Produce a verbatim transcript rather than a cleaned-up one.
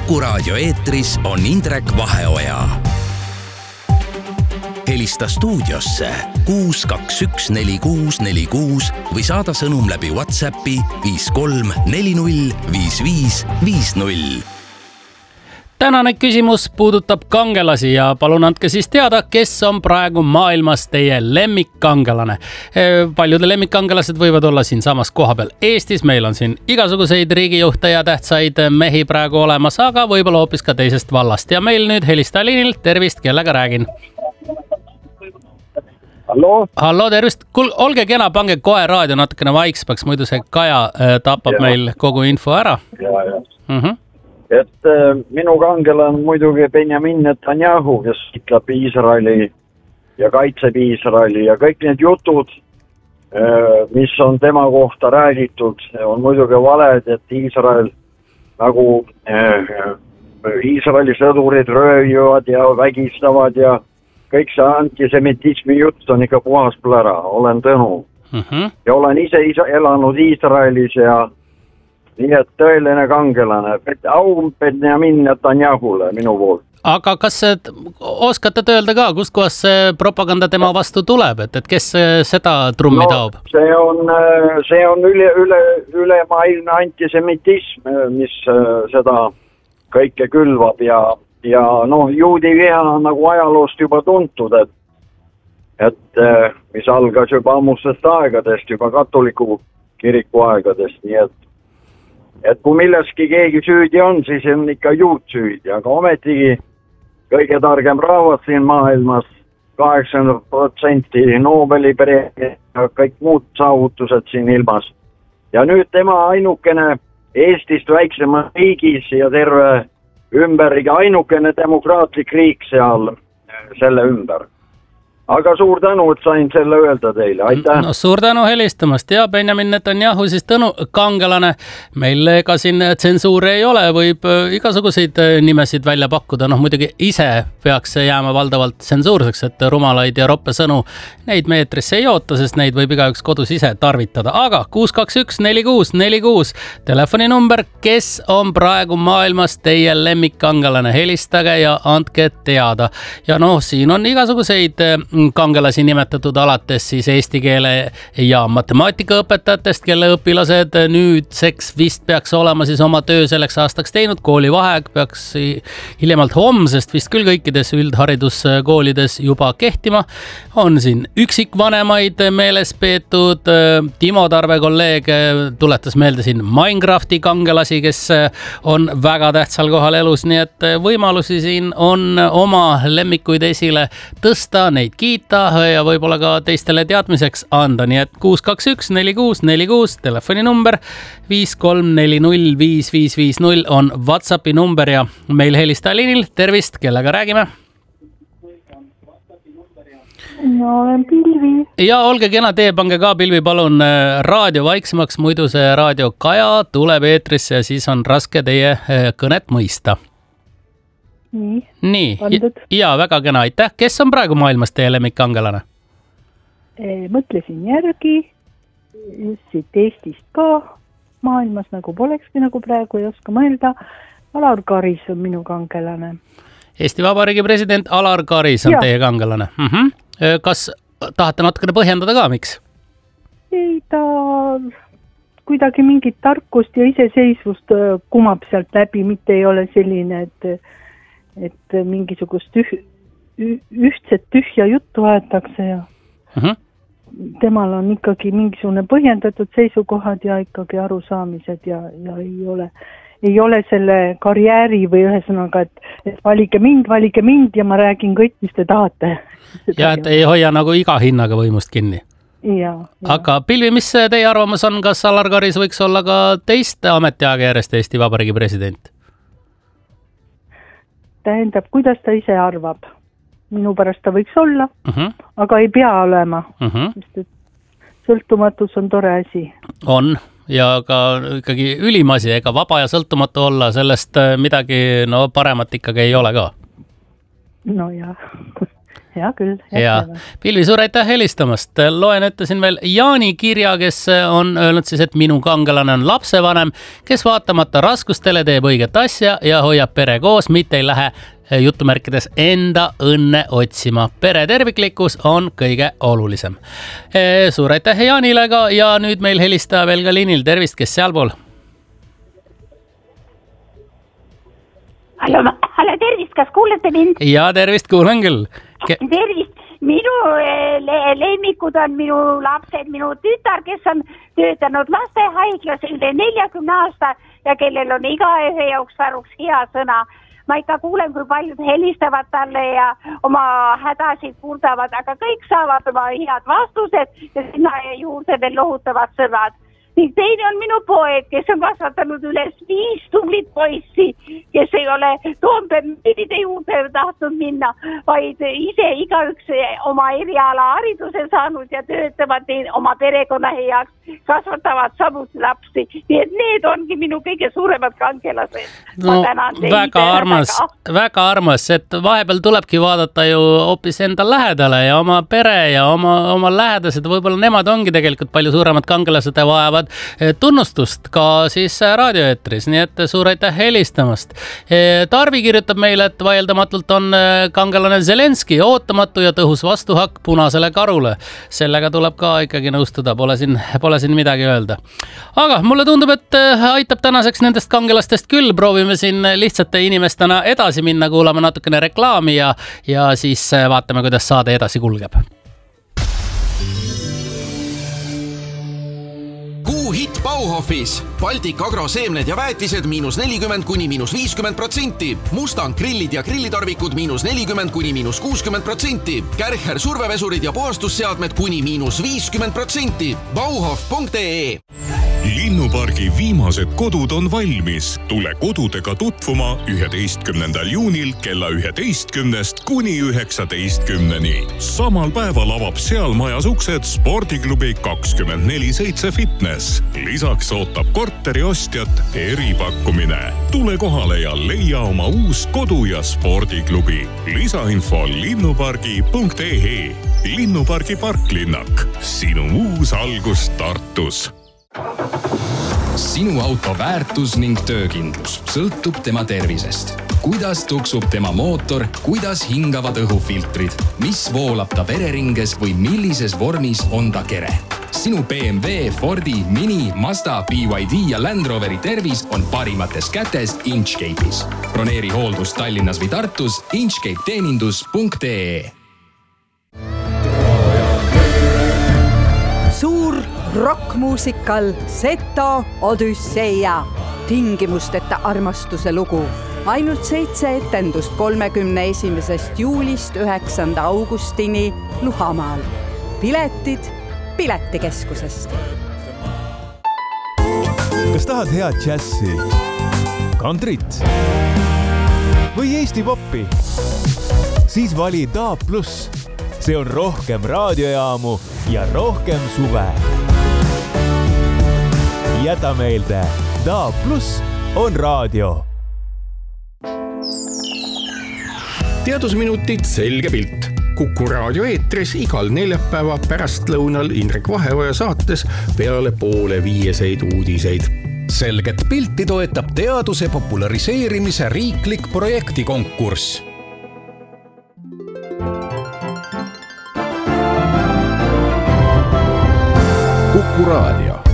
Kuku raadio eetris on Indrek Vaheoja. Helista stuudiosse kuus kaks üks neli kuus neli kuus või saada sõnum läbi WhatsAppi viis kolm neli null viis viis viis null. Tänane küsimus puudutab kangelasi ja palun andke siis teada, kes on praegu maailmas teie lemmikkangelane. Paljude lemmikkangelased võivad olla siin samas koha peal Eestis. Meil on siin igasuguseid riigijuhte ja tähtsaid mehi praegu olemas, aga võib-olla hoopis ka teisest vallast. Ja meil nüüd helistaja liinil. Tervist, kellega räägin? Hallo? Hallo, tervist. Kul, olge kena, pange kohe raadio natukene vaikspaks, muidu see Kaja tapab ja. Meil kogu info ära. Ja, ja. Mhm. Et äh, minu kangelane on muidugi Benjamin Netanyahu, kes ütleb Iisraeli ja kaitseb Iisraeli ja kõik need jutud, äh, mis on tema kohta räägitud, on muidugi valed, et Iisrael nagu äh, Iisraeli sõdurid röövivad ja vägistavad ja kõik see antisemitismi jutt on ikka puhas plära, olen Tõnu. Mhm. Ja olen ise, ise elanud Iisraelis ja nii et tõeline kangelane. Au Benjamin Netanyahule minu poolt. Aga kas oskate öelda ka, kust kohas see propaganda tema vastu tuleb, et, et kes seda trummi no, taob? See on, see on üle, üle, ülemaailmne antisemitism, mis seda kõike külvab ja, ja noh, juudi viha on nagu ajaloost juba tuntud, et, et mis algas juba ammustest aegadest, juba katoliku kiriku aegadest, nii et et kui milleski keegi süüdi on, siis on ikka juut süüdi, aga ometigi kõige targem rahvas siin maailmas, kaheksakümmend protsenti Nobeli preemia ja kõik muud saavutused siin ilmas. Ja nüüd tema ainukene Eestist väiksema riigis ja terve ümber, ainukene demokraatlik riik seal selle ümber. Aga suur tänu, et sain selle öelda teile. Aitäh. No, suur tänu helistamast ja Benjamin Netanyahu siis Tõnu kangelane. Meil ka siin tsensuuri ei ole, võib igasuguseid nimesid välja pakkuda. Noh, muidugi ise peaks jääma valdavalt tsensuurseks, et rumalaid ja roppe sõnu neid me eetrisse ei oota, sest neid võib igaüks kodus ise tarvitada. Aga kuus kaks üks neli kuus neli kuus telefoninumber, kes on praegu maailmas teie lemmikkangelane, helistage ja andke teada. Ja noh, siin on igasuguseid kangelasi nimetatud alates siis eesti keele ja matemaatikaõpetajatest, kelle õpilased nüüdseks vist peaks olema siis oma töö selleks aastaks teinud. Koolivaheaeg peaks hiljemalt homsest vist küll kõikides üldhariduskoolides juba kehtima. On siin üksikvanemaid meeles peetud. Timo Tarve kolleeg tuletas meelde siin Minecrafti kangelasi, kes on väga tähtsal kohal elus, nii et võimalusi siin on oma lemmikuid esile tõsta, neid kiita ja võib-olla ka teistele teadmiseks anda. Nii et kuus kaks üks neli kuus neli kuus telefoninumber, viis kolm neli null viis viis viis null on WhatsAppi number ja meil helistaja liinil. Tervist, kellega räägime? No, olen Pilvi. Ja olge kena, tee, pange ka Pilvi palun raadio vaiksemaks, muidu see raadio Kaja tuleb eetrisse ja siis on raske teie kõnet mõista. Nii, Nii. Ja väga kena, aitäh. Kes on praegu maailmas teie lemmikkangelane? E, mõtlesin järgi, just siit Eestist ka maailmas nagu polekski, nagu praegu ei oska mõelda. Alar Karis on minu kangelane. Eesti Vabariigi president Alar Karis on ja. Teie kangelane. Mhm. Kas tahate natukene põhjendada ka, miks? Ei, ta kuidagi mingit tarkust ja iseseisvust kumab sealt läbi, mitte ei ole selline, et et mingisugust tüh, ühtset tühja juttu aetakse ja uh-huh. temal on ikkagi mingisugune põhjendatud seisukohad ja ikkagi arusaamised ja, ja ei ole, ei ole selle karjääri või ühesõnaga, et, et valige mind, valige mind ja ma räägin kõik, mis te tahate. Ja et ei hoia nagu iga hinnaga võimust kinni. Ja, ja. Aga Pilvi, mis teie arvamus on, kas Alar Karis võiks olla ka teiste ametiaega järjest Eesti Vabariigi president? Tähendab, kuidas ta ise arvab. Minu pärast ta võiks olla, uh-huh. aga ei pea olema. Uh-huh. Sest, et sõltumatus on tore asi. On, ja ka ikkagi ülim asi, ega vaba ja sõltumatu olla, sellest midagi no, paremat ikkagi ei ole ka. No jah. hea küll. ja Pilvi, suur aitäh helistamast. Loen ette siin veel Jaani kirja, kes on öelnud siis, et minu kangelane on lapsevanem, kes vaatamata raskustele teeb õiget asja ja hoiab pere koos, mitte ei lähe jutumärkides enda õnne otsima. Pere terviklikkus on kõige olulisem. Suur aitäh Jaanile ka ja nüüd meil helistaja veel ka liinil. Tervist, kes sealpool? Hallo, hallo, tervist, kas kuulete mind? Ja tervist, kuulen küll. Ke... Tervist, minu le lemmikud on minu lapsed, minu tütar, kes on töötanud lastehaiglas üle neljakümne aasta ja kellel on igaühe jaoks varuks hea sõna. Ma ikka kuulen, kui paljud helistavad talle ja oma hädasid kurdavad, aga kõik saavad oma head vastused ja sinna juurde veel lohutavad sõnad. Ning teine on minu poeg, kes on kasvatanud üles viis tublit poissi, kes ei ole Toompeide juurde tahtnud minna, vaid ise igaüks oma eriala hariduse saanud ja töötavad oma perekonna heaks, kasvatavad samuti lapsi. Nii et need ongi minu kõige suuremad kangelased. No, väga armas, väga. väga armas, et vahepeal tulebki vaadata ju hoopis enda lähedale ja oma pere ja oma, oma lähedased, võib-olla nemad ongi tegelikult palju suuremad kangelased ja vajavad tunnustust ka siis raadioeetris, nii et suur aitäh helistamast. Tarvi kirjutab meile, et vaieldamatult on kangelane Zelenski, ootamatu ja tõhus vastuhakk punasele karule. Sellega tuleb ka ikkagi nõustuda, pole siin, pole siin midagi öelda. Aga mulle tundub, et aitab tänaseks nendest kangelastest küll, proovime siin lihtsate inimestena edasi minna, kuulame natukene reklaami ja, ja siis vaatame, kuidas saade edasi kulgeb. Hitt Bauhofis. Baltic Agro seemned ja väetised miinus nelikümmend kuni miinus viiskümmend protsenti. Mustang grillid ja grillitarvikud miinus nelikümmend kuni miinus kuuskümmend protsenti. Kärcher survevesurid ja puhastusseadmed kuni miinus viiskümmend protsenti. Bauhof punkt ee. Linnupargi viimased kodud on valmis. Tule kodudega tutvuma üheteistkümnendal juunil kella üheteistkümnest kuni üheksateistkümneni. Samal päeval avab seal majas uksed spordiklubi kakskümmend neli seitse fitness. Lisaks ootab korteri ostjat eripakkumine. Tule kohale ja leia oma uus kodu- ja spordiklubi. Lisainfo linnupargi punkt ee. Linnupargi parklinnak. Sinu uus algus Tartus. Sinu auto väärtus ning töökindlus sõltub tema tervisest. Kuidas tuksub tema mootor, kuidas hingavad õhufiltrid, mis voolab ta vereringes või millises vormis on ta kere. Sinu B M W, Fordi, Mini, Mazda, B Y D ja Land Roveri tervis on parimates kätes Inchcape'is. Broneeri hooldus Tallinnas või Tartus inchcape teenindus punkt ee. Suur rockmuusikal Seto Odüsseia. Tingimusteta armastuse lugu. Ainult seitse etendust kolmekümne esimesest juulist üheksanda augustini Luhamaal. Piletid Piletikeskusest. Kas tahad head džässi, kantrit või Eesti poppi? Siis vali D A B plus. See on rohkem raadiojaamu ja rohkem suve. Jäta meelde, D A B plus on raadio. Teadusminutid selge pilt. Kuku raadio eetris igal neljapäeva pärastlõunal Indrek Vaheoja saates peale poole viieseid uudiseid. Selget pilti toetab teaduse populariseerimise riiklik projektikonkurss. Kuku raadio.